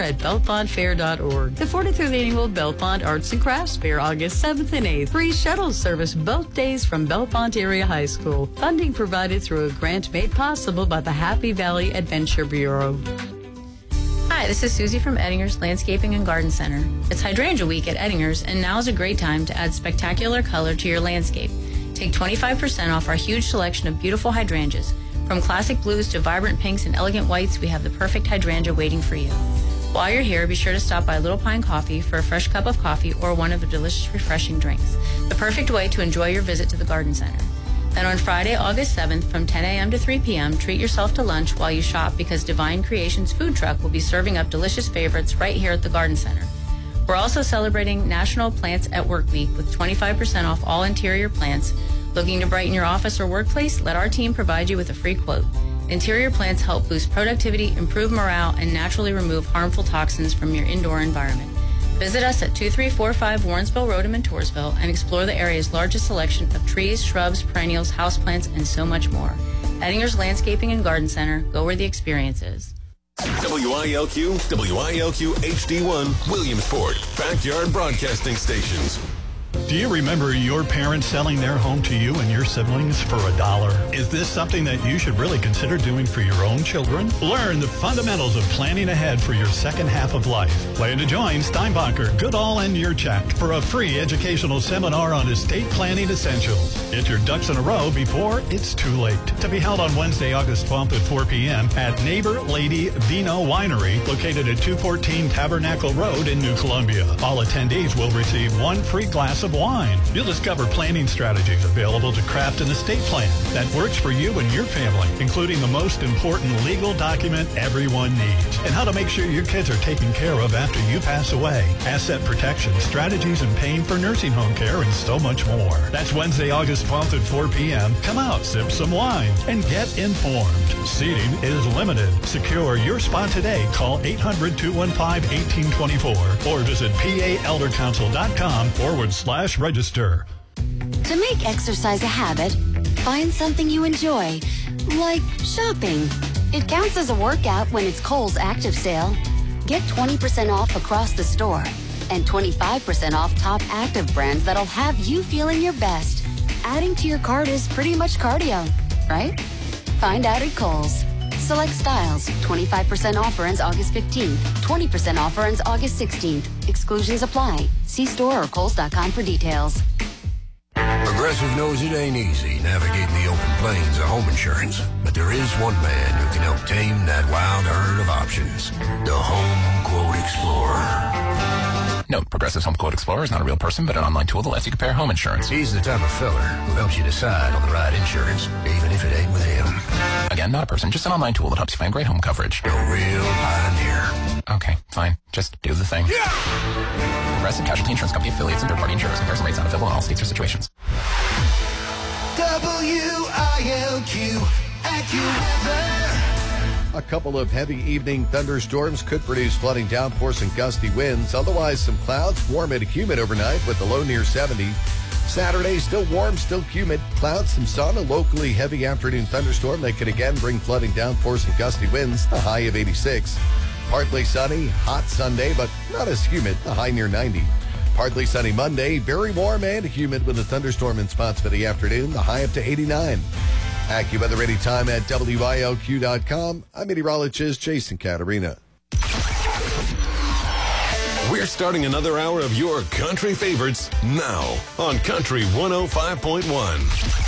at bellefontefair.org. The 43rd Annual Bellefonte Arts and Crafts Fair, August 7th and 8th. Free shuttle service both days from Bellefonte Area High School. Funding provided through a grant made possible by the Happy Valley Adventure Bureau. Hi, this is Susie from Ettinger's Landscaping and Garden Center. It's Hydrangea Week at Ettinger's, and now is a great time to add spectacular color to your landscape. Take 25% off our huge selection of beautiful hydrangeas. From classic blues to vibrant pinks and elegant whites, we have the perfect hydrangea waiting for you. While you're here, be sure to stop by Little Pine Coffee for a fresh cup of coffee or one of the delicious, refreshing drinks. The perfect way to enjoy your visit to the Garden Center. Then on Friday, August 7th, from 10 a.m. to 3 p.m., treat yourself to lunch while you shop because Divine Creations Food Truck will be serving up delicious favorites right here at the Garden Center. We're also celebrating National Plants at Work Week with 25% off all interior plants. Looking to brighten your office or workplace? Let our team provide you with a free quote. Interior plants help boost productivity, improve morale, and naturally remove harmful toxins from your indoor environment. Visit us at 2345 Warrensville Road in Montoursville and explore the area's largest selection of trees, shrubs, perennials, houseplants, and so much more. Ettinger's Landscaping and Garden Center. Go where the experience is. WILQ, WILQ HD1, Williamsport, Backyard Broadcasting Stations. Do you remember your parents selling their home to you and your siblings for $1? Is this something that you should really consider doing for your own children? Learn the fundamentals of planning ahead for your second half of life. Plan to join Steinbacher, Goodall, and Yurchak for a free educational seminar on estate planning essentials. Get your ducks in a row before it's too late. To be held on Wednesday, August 12th at 4 p.m. at Neighbor Lady Vino Winery, located at 214 Tabernacle Road in New Columbia. All attendees will receive one free glass of wine. You'll discover planning strategies available to craft an estate plan that works for you and your family, including the most important legal document everyone needs, and how to make sure your kids are taken care of after you pass away, asset protection, strategies in paying for nursing home care, and so much more. That's Wednesday, August 12th at 4 p.m. Come out, sip some wine, and get informed. Seating is limited. Secure your spot today. Call 800-215-1824 or visit paeldercouncil.com/register. To make exercise a habit, find something you enjoy, like shopping. It counts as a workout when it's Kohl's Active Sale. Get 20% off across the store and 25% off top active brands that'll have you feeling your best. Adding to your cart is pretty much cardio, right? Find out at Kohl's. Select styles. 25% offer ends August 15th. 20% offer ends August 16th. Exclusions apply. See store or Kohls.com for details. Progressive knows it ain't easy navigating the open plains of home insurance, but there is one man who can help tame that wild herd of options. The Home Quote Explorer. Note, Progressive's Home Quote Explorer is not a real person, but an online tool that lets you compare home insurance. He's the type of feller who helps you decide on the right insurance, even if it ain't with him. Again, not a person, just an online tool that helps you find great home coverage. A real pioneer. Okay, fine. Just do the thing. Yeah! Progressive Casualty Insurance Company affiliates and third-party insurers. Comparison rates not available in all states or situations. WILQ AccuWeather. A couple of heavy evening thunderstorms could produce flooding downpours and gusty winds. Otherwise, some clouds, warm and humid overnight with the low near 70. Saturday, still warm, still humid. Clouds, some sun, a locally heavy afternoon thunderstorm that could again bring flooding downpours and gusty winds, the high of 86. Partly sunny, hot Sunday, but not as humid, the high near 90. Partly sunny Monday, very warm and humid with a thunderstorm in spots for the afternoon, the high up to 89. AccuWeather anytime at WILQ.com. I'm meteorologist Jason Caterina. We're starting another hour of your country favorites now on Country 105.1.